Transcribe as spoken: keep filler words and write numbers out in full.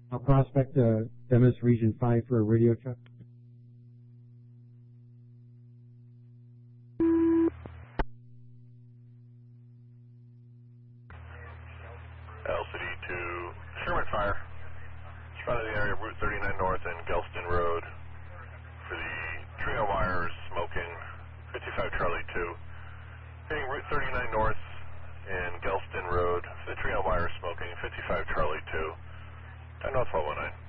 I'll prospect uh, Demis Region five for a radio check. L C D to Sherman Fire. Front of the area of Route thirty-nine North and Gelston Road for the trio wires smoking, fifty-five Charlie two. Hitting Route thirty-nine North and Gelston Road for the trio wires smoking, fifty-five Charlie two. ten North one one nine.